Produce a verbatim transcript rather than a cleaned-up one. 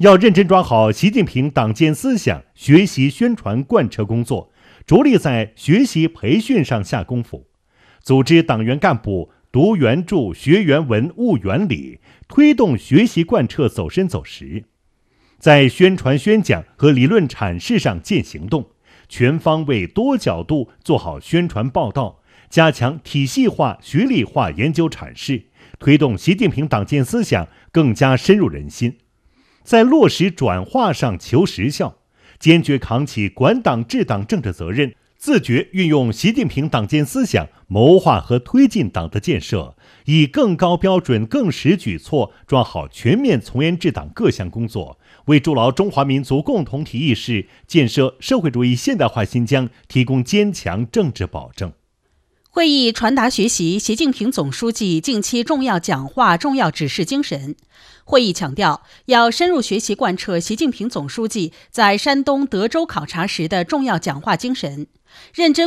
要认真抓好习近平党建思想学习宣传贯彻工作，着力在学习培训上下功夫，组织党员干部读原著、学原文、悟原理，推动学习贯彻走深走实。在宣传宣讲和理论阐释上见行动，全方位多角度做好宣传报道，加强体系化、学理化研究阐释，推动习近平党建思想更加深入人心。在落实转化上求实效，坚决扛起管党治党政治责任，自觉运用习近平党建思想谋划和推进党的建设，以更高标准、更实举措抓好全面从严治党各项工作，为筑牢中华民族共同体意识、建设社会主义现代化新疆提供坚强政治保证。 会议传达学习习近平总书记近期重要讲话、重要指示精神。会议强调，要深入学习贯彻习近平总书记在山东德州考察时的重要讲话精神，认真